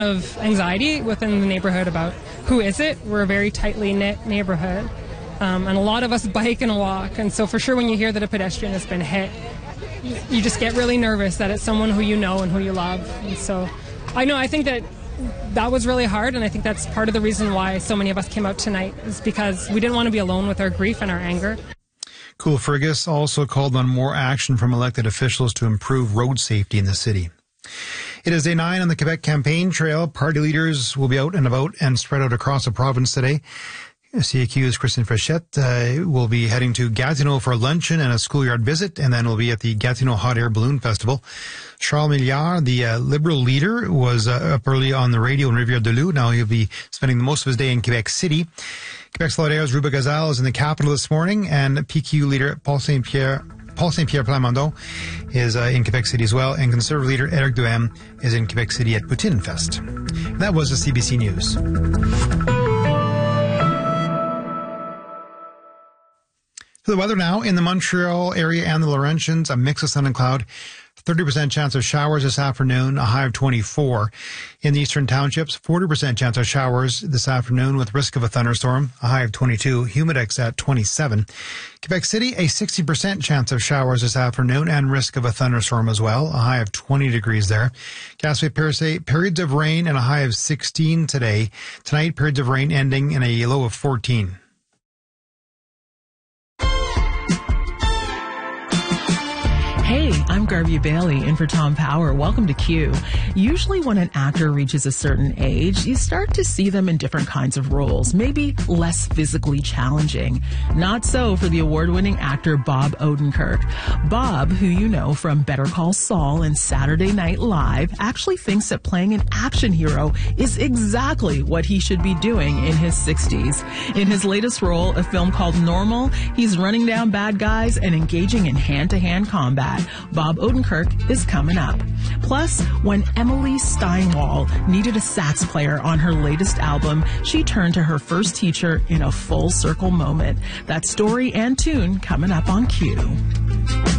of anxiety within the neighborhood about who is it. We're a very tightly knit neighborhood, and a lot of us bike and walk, and so for sure when you hear that a pedestrian has been hit, you just get really nervous that it's someone who you know and who you love. And so I think that was really hard, and I think that's part of the reason why so many of us came out tonight, is because we didn't want to be alone with our grief and our anger. Cool Fergus also called on more action from elected officials to improve road safety in the city. It is day 9 on the Quebec campaign trail. Party leaders will be out and about and spread out across the province today. CAQ's Christine Frechette will be heading to Gatineau for a luncheon and a schoolyard visit, and then will be at the Gatineau Hot Air Balloon Festival. Charles Milliard, the Liberal leader, was up early on the radio in Rivière-du-Loup. Now he'll be spending most of his day in Quebec City. Quebec Solidaires' Ruba Gazal is in the capital this morning, and PQ leader Paul Saint-Pierre Plamondon is in Quebec City as well, and Conservative leader Éric Duhaime is in Quebec City at Poutine Fest. And that was the CBC News. So the weather now in the Montreal area and the Laurentians, a mix of sun and cloud. 30% chance of showers this afternoon, a high of 24. In the eastern townships, 40% chance of showers this afternoon with risk of a thunderstorm, a high of 22. Humidex at 27. Quebec City, a 60% chance of showers this afternoon and risk of a thunderstorm as well, a high of 20 degrees there. Gaspé Percé, periods of rain and a high of 16 today. Tonight, periods of rain ending in a low of 14. Hey, I'm Garvey Bailey in for Tom Power. Welcome to Q. Usually when an actor reaches a certain age, you start to see them in different kinds of roles, maybe less physically challenging. Not so for the award-winning actor Bob Odenkirk. Bob, who you know from Better Call Saul and Saturday Night Live, actually thinks that playing an action hero is exactly what he should be doing in his 60s. In his latest role, a film called Normal, he's running down bad guys and engaging in hand-to-hand combat. Bob Odenkirk is coming up. Plus, when Emily Steinwall needed a sax player on her latest album, she turned to her first teacher in a full circle moment. That story and tune coming up on Q.